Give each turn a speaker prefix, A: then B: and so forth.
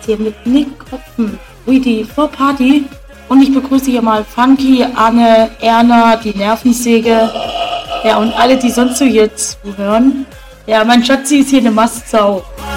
A: Hier mit Nick Kopfen, wie die Vorparty. Und ich begrüße hier mal Funky, Anne, Erna, die Nervensäge. Ja, und alle, die sonst so hier zuhören. Ja, mein Schatzi ist hier eine Mastsau.